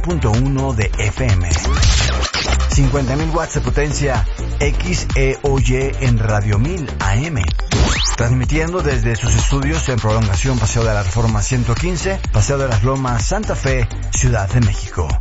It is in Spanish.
90.1 de FM. 50.000 watts de potencia XEOY en Radio 1000 AM. Transmitiendo desde sus estudios en Prolongación Paseo de la Reforma 115, Paseo de las Lomas, Santa Fe, Ciudad de México.